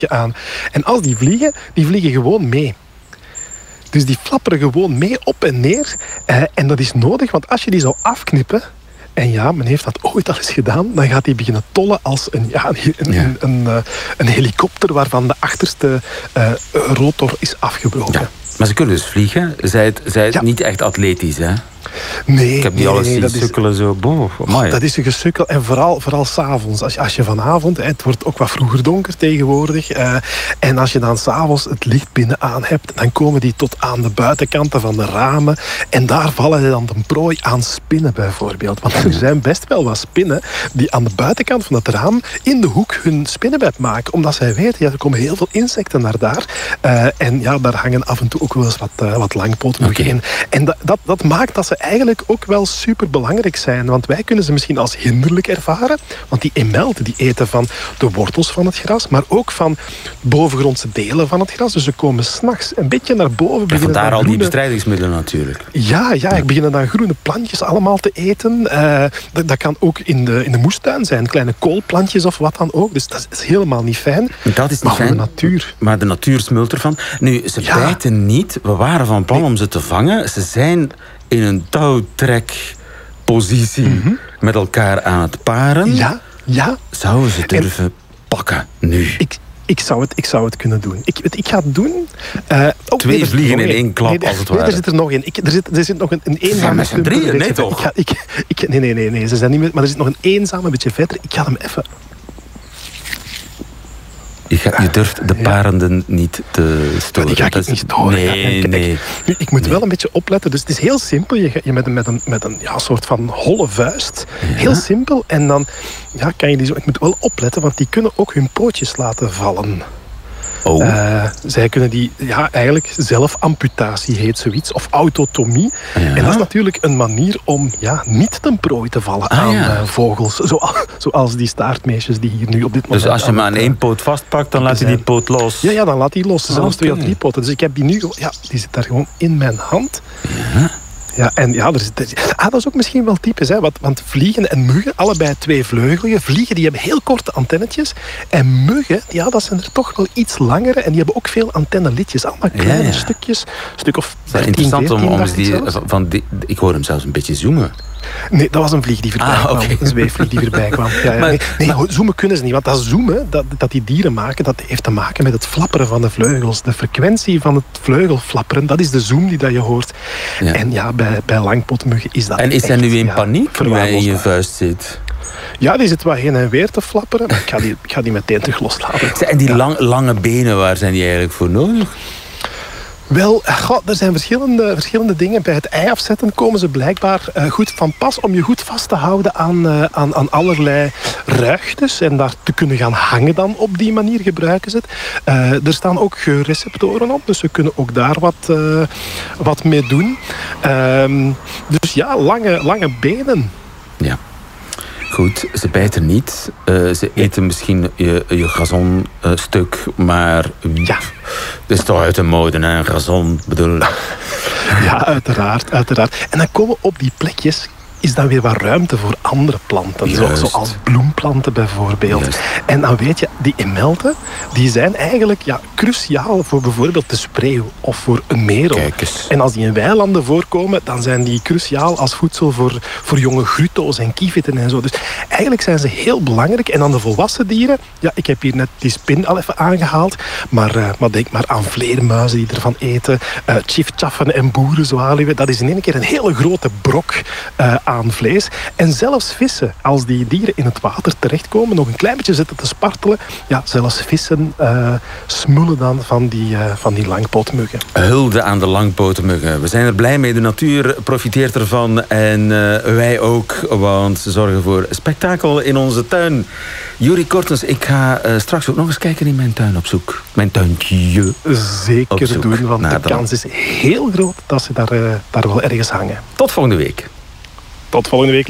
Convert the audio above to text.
aan. En als die vliegen gewoon mee. Dus die flapperen gewoon mee op en neer. En dat is nodig, want als je die zou afknippen... En ja, men heeft dat ooit al eens gedaan. Dan gaat hij beginnen tollen als een helikopter waarvan de achterste rotor is afgebroken. Ja. Maar ze kunnen dus vliegen. Zij het niet echt atletisch, hè? Nee. Ik heb die alles zien sukkelen zo. Dat is een gesukkel. En vooral 's avonds. Als je vanavond... Het wordt ook wat vroeger donker tegenwoordig. En als je dan 's avonds het licht binnen aan hebt... dan komen die tot aan de buitenkanten van de ramen. En daar vallen dan de prooi aan spinnen bijvoorbeeld. Want er zijn best wel wat spinnen... die aan de buitenkant van het raam... in de hoek hun spinnenweb maken. Omdat zij weten, er komen heel veel insecten naar daar. En ja, daar hangen af en toe ook wel eens wat langpootmuggen in. En dat maakt dat ze eigenlijk ook wel superbelangrijk zijn. Want wij kunnen ze misschien als hinderlijk ervaren. Want die emelten die eten van de wortels van het gras. Maar ook van bovengrondse delen van het gras. Dus ze komen 's nachts een beetje naar boven. En vandaar al die bestrijdingsmiddelen natuurlijk. Ja, ik beginnen dan groene plantjes allemaal te eten. Dat kan ook in de moestuin zijn. Kleine koolplantjes of wat dan ook. Dus dat is helemaal niet fijn. Dat is niet fijn. De natuur. Maar de natuur smult ervan. Nu, ze bijten niet. We waren van plan om ze te vangen. Ze zijn in een touwtrekpositie met elkaar aan het paren. Ja. Zouden ze durven pakken nu? Ik zou het kunnen doen. Ik ga het doen. Twee vliegen in één klap, als het ware. Nee, er zit er nog in. Er zit nog een eenzame... met z'n drieën, nee toch? Nee, ze zijn niet meer... Maar er zit nog een eenzame, een beetje verder. Ik ga hem even... Je durft de parenden niet te storen. Die ga ik niet storen. Nee. Ik moet wel een beetje opletten. Dus het is heel simpel. Je met een soort van holle vuist. Heel simpel. En dan kan je die zo... Ik moet wel opletten, want die kunnen ook hun pootjes laten vallen. Zij kunnen die... eigenlijk zelfamputatie heet zoiets. Of autotomie. Ja. En dat is natuurlijk een manier om niet ten prooi te vallen aan vogels. Zoals die staartmeesjes die hier nu op dit moment... Dus als je maar aan één poot vastpakt, dan laat je die poot los? Ja, dan laat die los. Zelfs 2 of 3 poten. Dus ik heb die nu... die zit daar gewoon in mijn hand. Ja. Ja, en dat is ook misschien wel typisch, hè? Want vliegen en muggen, allebei 2 vleugelen. Vliegen die hebben heel korte antennetjes. En muggen, dat zijn er toch wel iets langere. En die hebben ook veel antennelitjes. Allemaal kleine stukjes. Stuk of 13, interessant 14, ik hoor hem zelfs een beetje zoomen. Nee, dat was een vlieg die voorbij kwam. Een zweefvlieg die voorbij kwam. Zoomen kunnen ze niet. Want dat zoomen, dat die dieren maken, dat heeft te maken met het flapperen van de vleugels. De frequentie van het vleugelflapperen, dat is de zoom die dat je hoort. Ja. En bij langpootmuggen is dat En is hij nu in paniek toen hij in je vuist zit? Ja, die zit wat heen en weer te flapperen. Maar ik ga die meteen terug loslaten. En die lange benen, waar zijn die eigenlijk voor nodig? Wel, er zijn verschillende dingen. Bij het ei afzetten komen ze blijkbaar goed van pas om je goed vast te houden aan allerlei ruigtes. En daar te kunnen gaan hangen dan op die manier gebruiken ze het. Er staan ook geurreceptoren op, dus we kunnen ook daar wat mee doen. Dus lange benen. Ja. Goed, ze bijten niet. Ze eten misschien je gazonstuk, maar het is toch uit de mode, hè? Een gazon, bedoel. Ja, uiteraard. En dan komen op die plekjes is dan weer wat ruimte voor andere planten. Zoals bloemplanten bijvoorbeeld. Juist. En dan weet je, die emelten, die zijn eigenlijk cruciaal voor bijvoorbeeld de spreeuw of voor een merel. Kijk eens. En als die in weilanden voorkomen, dan zijn die cruciaal als voedsel voor jonge grutto's en kieviten en zo. Dus eigenlijk zijn ze heel belangrijk. En dan de volwassen dieren, ik heb hier net die spin al even aangehaald, maar denk maar aan vleermuizen die ervan eten, tjifchaffen en boerenzwaluwen. Dat is in één keer een hele grote brok aan vlees. En zelfs vissen, als die dieren in het water terechtkomen, nog een klein beetje zitten te spartelen, zelfs vissen smullen dan van die langpootmuggen. Hulde aan de langpootmuggen. We zijn er blij mee. De natuur profiteert ervan en wij ook, want ze zorgen voor spektakel in onze tuin. Juri Kortens, ik ga straks ook nog eens kijken in mijn tuin op zoek. Mijn tuintje. Zeker doen, want de kans is heel groot dat ze daar wel ergens hangen. Tot volgende week. Tot volgende week.